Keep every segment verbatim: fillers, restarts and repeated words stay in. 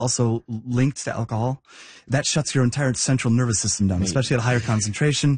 also linked to alcohol, that shuts your entire central nervous system down, especially at a higher concentration.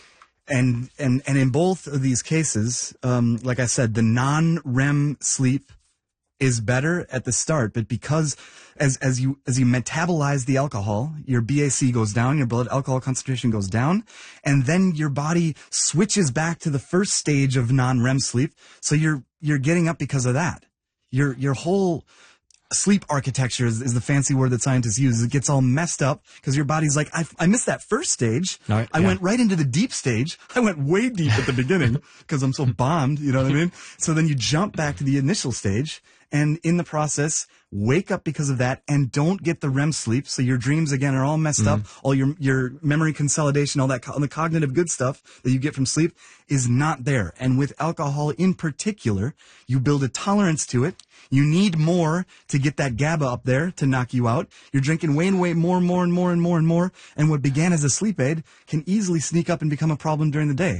And, and, and in both of these cases, um, like I said, the non-R E M sleep is better at the start, but because as, as you, as you metabolize the alcohol, your B A C goes down, your blood alcohol concentration goes down, and then your body switches back to the first stage of non-R E M sleep. So you're, you're getting up because of that. Your, your whole sleep architecture is, is the fancy word that scientists use. It gets all messed up because your body's like, I, I missed that first stage. No, I yeah. went right into the deep stage. I went way deep at the beginning because I'm so bombed. You know what I mean? So then you jump back to the initial stage, and in the process, wake up because of that and don't get the R E M sleep. So your dreams again are all messed mm-hmm. up. All your, your memory consolidation, all that, all the cognitive good stuff that you get from sleep is not there. And with alcohol in particular, you build a tolerance to it. You need more to get that GABA up there to knock you out. You're drinking way and way more and more and more and more and more. And what began as a sleep aid can easily sneak up and become a problem during the day.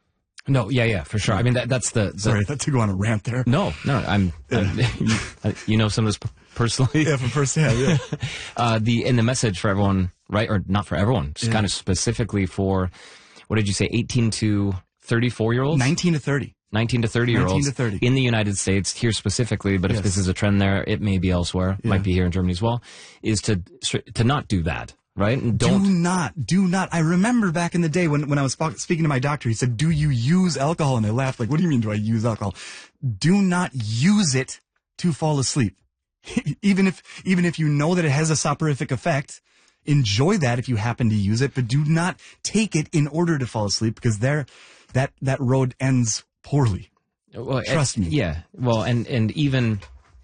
No, yeah, yeah, for sure. I mean, that, that's the, the... Sorry, I thought to go on a rant there. No, no, I'm... I'm you, you know some of this personally? Yeah, from firsthand, yeah. uh, the, and the message for everyone, right, or not for everyone, just yeah. kind of specifically for, what did you say, eighteen to thirty-four-year-olds? nineteen to thirty. nineteen to thirty-year-olds. nineteen to thirty. In the United States, here specifically, but if yes. this is a trend there, it may be elsewhere, yeah. might be here in Germany as well, is to to not do that. Right? And don't do not, do not. I remember back in the day when, when I was speaking to my doctor, he said, do you use alcohol? And I laughed like, what do you mean do I use alcohol? Do not use it to fall asleep. even if, even if you know that it has a soporific effect, enjoy that if you happen to use it, but do not take it in order to fall asleep because there, that, that road ends poorly. Well, Trust me. Yeah. Well, and, and even,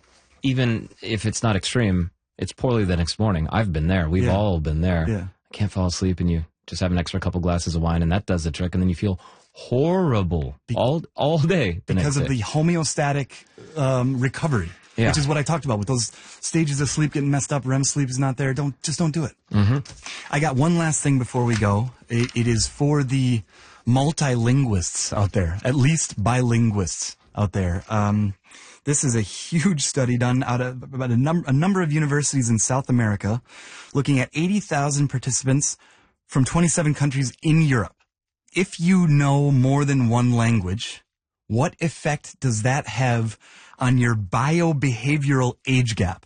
even if it's not extreme, it's poorly the next morning. I've been there. We've yeah. all been there. Yeah. I can't fall asleep, and you just have an extra couple glasses of wine, and that does the trick, and then you feel horrible Be all all day. The because next of day. the homeostatic um, recovery, yeah. which is what I talked about with those stages of sleep getting messed up. R E M sleep is not there. Don't just don't do it. Mm-hmm. I got one last thing before we go. It, it is for the multilinguists out there, at least bilinguists out there. Um, This is a huge study done out of about a, num a number of universities in South America, looking at eighty thousand participants from twenty-seven countries in Europe. If you know more than one language, what effect does that have on your biobehavioral age gap?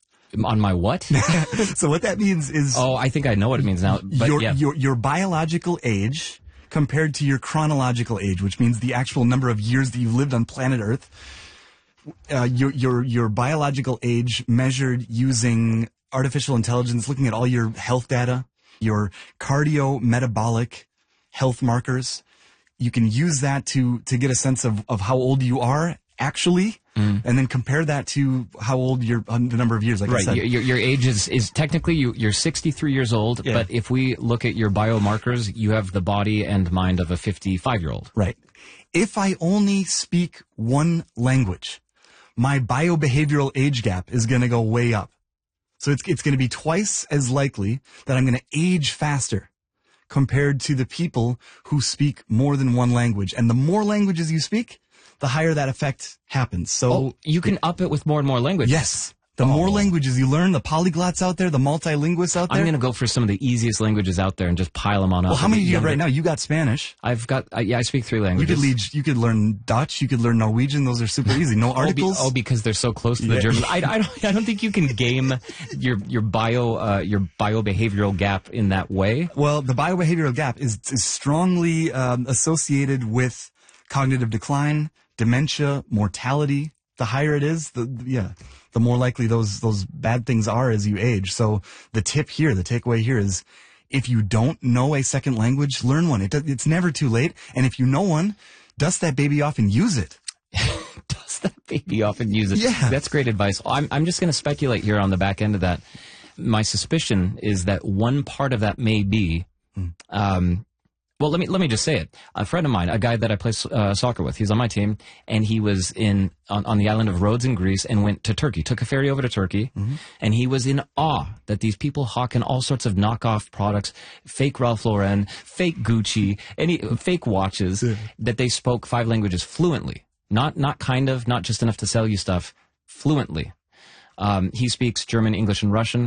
On my what? So what that means is... Oh, I think I know what it means now. But your, yeah. your, your biological age compared to your chronological age, which means the actual number of years that you've lived on planet Earth. Uh, your your your biological age measured using artificial intelligence, looking at all your health data, your cardio-metabolic health markers. You can use that to to get a sense of, of how old you are actually, mm. and then compare that to how old you're, uh, the number of years, like right. I said. Your, your age is, is technically, you, you're sixty-three years old, yeah. but if we look at your biomarkers, you have the body and mind of a fifty-five-year-old. Right. If I only speak one language, my biobehavioral age gap is going to go way up. So it's, it's going to be twice as likely that I'm going to age faster compared to the people who speak more than one language. And the more languages you speak, the higher that effect happens. So oh, you can up it with more and more languages. Yes. The oh. more languages you learn, the polyglots out there, the multilinguists out there. I'm going to go for some of the easiest languages out there and just pile them on up. Well, how many do you have right now? You got Spanish. I've got, uh, yeah, I speak three languages. You could lead, you could learn Dutch. You could learn Norwegian. Those are super easy. No articles. Oh, be, oh because they're so close to the yeah. German. I, I, don't, I don't think you can game your your bio uh, your biobehavioral gap in that way. Well, the biobehavioral gap is, is strongly um, associated with cognitive decline, dementia, mortality. The higher it is, the yeah, the more likely those those bad things are as you age. So the tip here, the takeaway here is, if you don't know a second language, learn one. It, it's never too late. And if you know one, dust that baby off and use it. Dust that baby off and use it. Yeah. That's great advice. I'm I'm just going to speculate here on the back end of that. My suspicion is that one part of that may be. Mm. Um, Well, let me let me just say it. A friend of mine, a guy that I play uh, soccer with, he's on my team, and he was in on, on the island of Rhodes in Greece and went to Turkey. Took a ferry over to Turkey, mm-hmm. and he was in awe that these people hawking all sorts of knockoff products, fake Ralph Lauren, fake Gucci, any fake watches, yeah. that they spoke five languages fluently. Not not kind of, not just enough to sell you stuff, fluently. Um, he speaks German, English, and Russian.